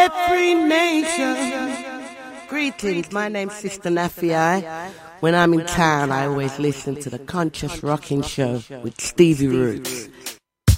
every nation. Greetings, my name's Sister Nafi. When I'm in town, I always listen to the Conscious Rocking Show with Stevie Roots.